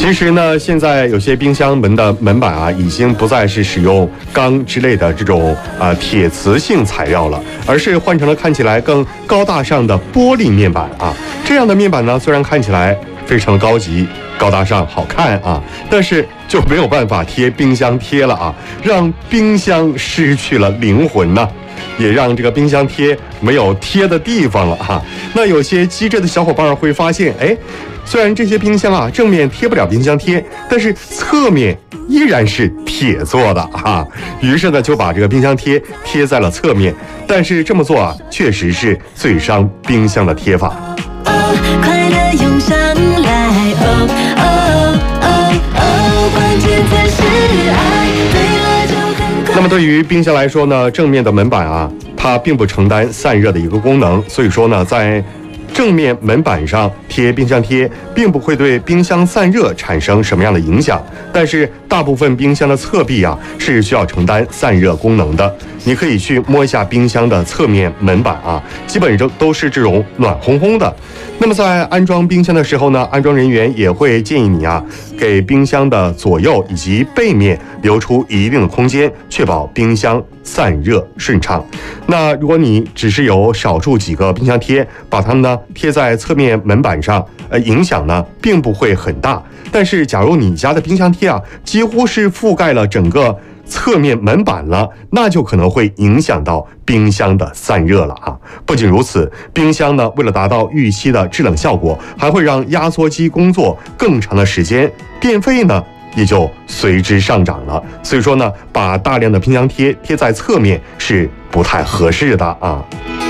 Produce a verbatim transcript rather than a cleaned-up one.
其实呢，现在有些冰箱门的门板啊，已经不再是使用钢之类的这种啊铁磁性材料了，而是换成了看起来更高大上的玻璃面板啊。这样的面板呢，虽然看起来非常高级、高大上、好看啊，但是就没有办法贴冰箱贴了啊，让冰箱失去了灵魂呢。也让这个冰箱贴没有贴的地方了哈。那有些机智的小伙伴会发现，哎，虽然这些冰箱啊正面贴不了冰箱贴，但是侧面依然是铁做的哈。于是呢就把这个冰箱贴贴在了侧面，但是这么做啊确实是最伤冰箱的贴法。 哦，快乐涌上来，哦哦哦哦，关键才是爱，对了就很快。 那么对于冰箱来说呢，正面的门板啊，它并不承担散热的一个功能，所以说呢，在正面门板上贴冰箱贴，并不会对冰箱散热产生什么样的影响。但是大部分冰箱的侧壁啊，是需要承担散热功能的。你可以去摸一下冰箱的侧面门板啊，基本上都是这种暖烘烘的。那么在安装冰箱的时候呢，安装人员也会建议你啊，给冰箱的左右以及背面留出一定的空间，确保冰箱散热顺畅。那如果你只是有少数几个冰箱贴，把它们呢贴在侧面门板上，呃，影响呢并不会很大。但是假如你家的冰箱贴啊，几乎是覆盖了整个侧面门板了，那就可能会影响到冰箱的散热了啊！不仅如此，冰箱呢为了达到预期的制冷效果，还会让压缩机工作更长的时间，电费呢也就随之上涨了。所以说呢，把大量的冰箱贴贴在侧面是不太合适的啊。